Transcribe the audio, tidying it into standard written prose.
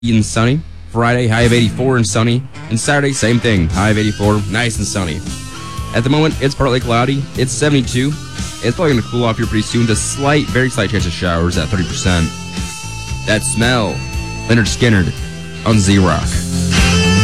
and sunny. Friday, high of 84 and sunny. And Saturday, same thing, high of 84, nice and sunny. At the moment, it's partly cloudy. It's 72. It's probably going to cool off here pretty soon. There's a very slight chance of showers at 30%. That smell, Leonard Skinner on Z-Rock.